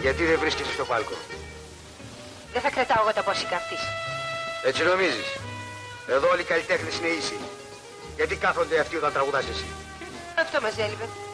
Γιατί δεν βρίσκεσαι στο πάλκο? Δεν θα κρατάω εγώ τα πόσικα αυτής. Έτσι νομίζεις? Εδώ όλοι οι καλλιτέχνες είναι ίσοι. Γιατί κάθονται αυτοί όταν τραγουδάς εσύ? Αυτό μας έλειπε.